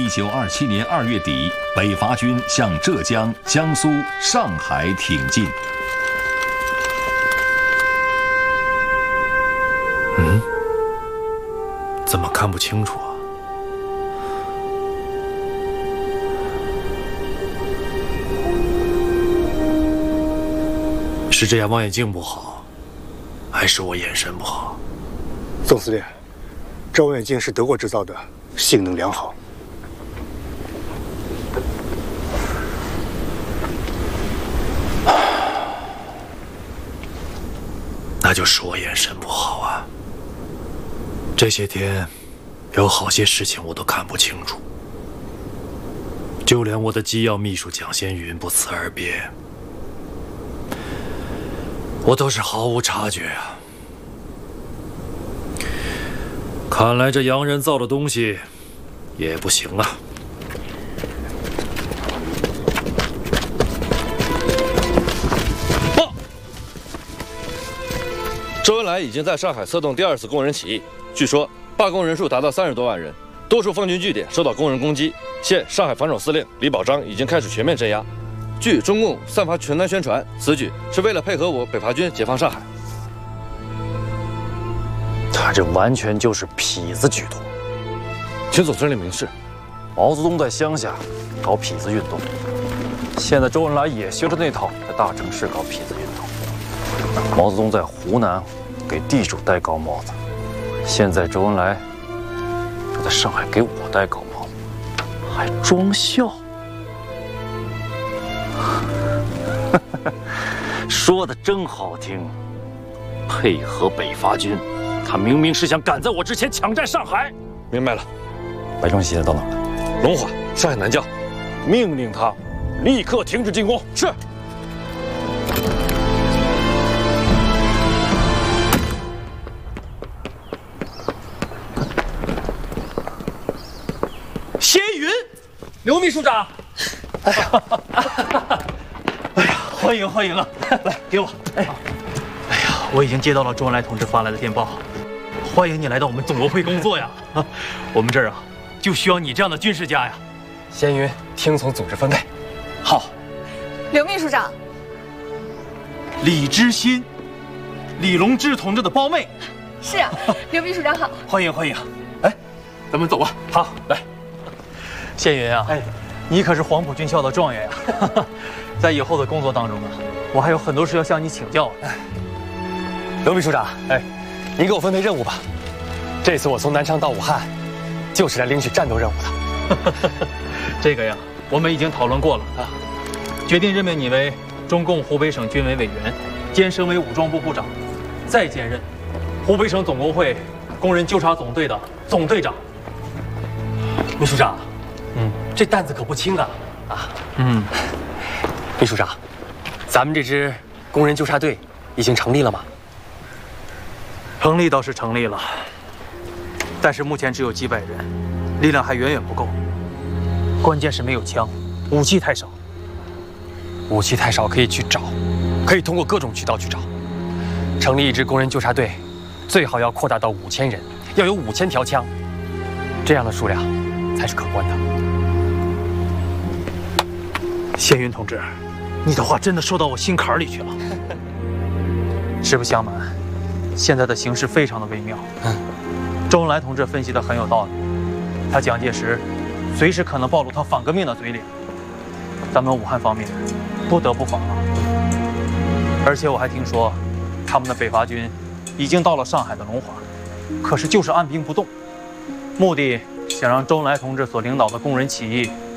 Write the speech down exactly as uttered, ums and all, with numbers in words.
一九二七年二月底，北伐军向浙江、江苏、上海挺进。 嗯，怎么看不清楚啊？是这样望远镜不好，还是我眼神不好？ 总司令，这望远镜是德国制造的，性能良好。 那就是我眼神不好啊。这些天，有好些事情我都看不清楚，就连我的机要秘书蒋先云不辞而别，我都是毫无察觉啊。看来这洋人造的东西也不行啊。 报，周恩来已经在上海策动第二次工人起义，据说罢工人数达到三十多万人，多处奉军据点受到工人攻击。现上海防守司令李宝章已经开始全面镇压。据中共散发传单宣传，此举是为了配合我北伐军解放上海。 他这完全就是痞子举动。 请总司令明示。 毛泽东在乡下搞痞子运动，现在周恩来也学着那套，在大城市搞痞子运动。毛泽东在湖南给地主戴高帽子，现在周恩来就在上海给我戴高帽子，还装笑。说的真好听，配合北伐军，他明明是想赶在我之前抢占上海。 明白了。 白崇禧现在到哪儿了？ 龙华，上海南郊。 命令他立刻停止进攻。 是。 谢云，刘秘书长。哎呀，哎呀，欢迎欢迎啊！来，给我。哎，哎呀，我已经接到了周恩来同志发来的电报，欢迎你来到我们总国会工作呀！啊，我们这儿啊，就需要你这样的军事家呀。 先云听从组织分配。 好。 刘秘书长。 李知新，李隆之同志的胞妹。 是啊，刘秘书长好。 欢迎欢迎。哎，咱们走吧。好，来。宪云啊，哎，你可是黄埔军校的状元呀！在以后的工作当中啊，我还有很多事要向你请教。哎， 刘秘书长，哎，您给我分配任务吧。这次我从南昌到武汉，就是来领取战斗任务的。 这个呀，我们已经讨论过了啊，决定任命你为中共湖北省军委委员，兼升为武装部部长，再兼任湖北省总工会工人纠察总队的总队长。秘书长。嗯，这担子可不轻啊！啊，嗯， 秘书长，咱们这支工人纠察队已经成立了吗？ 成立倒是成立了，但是目前只有几百人，力量还远远不够。关键是没有枪，武器太少。 武器太少可以去找，可以通过各种渠道去找。成立一支工人纠察队，最好要扩大到五千人，要有五千条枪，这样的数量才是可观的。 宪云同志，你的话真的说到我心坎里去了。实不相瞒，现在的形势非常的微妙。嗯，周恩来同志分析的很有道理，他蒋介石随时可能暴露他反革命的嘴脸，咱们武汉方面不得不防啊。而且我还听说，他们的北伐军已经到了上海的龙华，可是就是按兵不动，目的想让周恩来同志所领导的工人起义